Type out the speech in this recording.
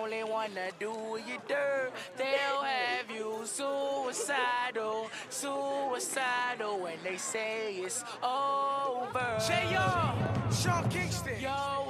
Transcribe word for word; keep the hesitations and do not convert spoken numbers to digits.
only wanna do you dirt. They'll have you suicidal, suicidal when they say it's over. J R, Sean Kingston. Yo,